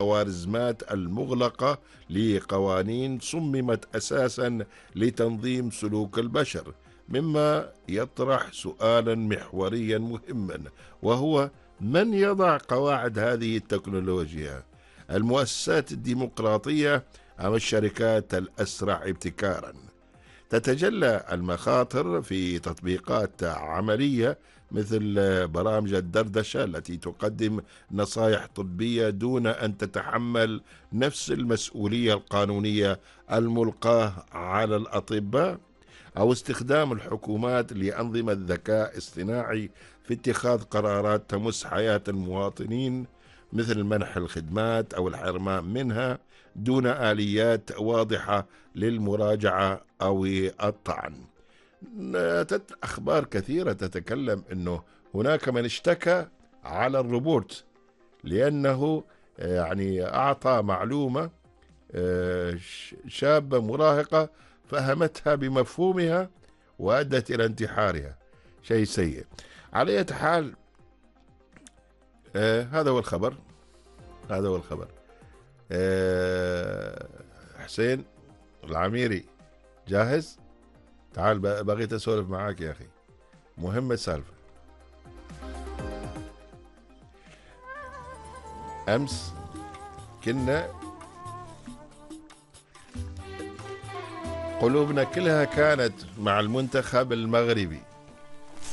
الخوارزمات المغلقة لقوانين صممت أساسا لتنظيم سلوك البشر، مما يطرح سؤالا محوريا مهما، وهو: من يضع قواعد هذه التكنولوجيا؟ المؤسسات الديمقراطية أم الشركات الأسرع ابتكارا؟ تتجلى المخاطر في تطبيقات عملية مثل برامج الدردشة التي تقدم نصائح طبية دون أن تتحمل نفس المسؤولية القانونية الملقاة على الأطباء، أو استخدام الحكومات لأنظمة ذكاء اصطناعي في اتخاذ قرارات تمس حياة المواطنين مثل منح الخدمات أو الحرمان منها دون آليات واضحة للمراجعة أو الطعن. أخبار كثيرة تتكلم أنه هناك من اشتكى على الروبوت لأنه يعني أعطى معلومة شابة مراهقة فهمتها بمفهومها وأدت إلى انتحارها. شيء سيء. على أي حال، هذا هو الخبر. هذا هو الخبر. حسين العميري، جاهز؟ تعال، بغيت أسولف معاك يا أخي، مهمة السالفة. أمس كنا قلوبنا كلها كانت مع المنتخب المغربي،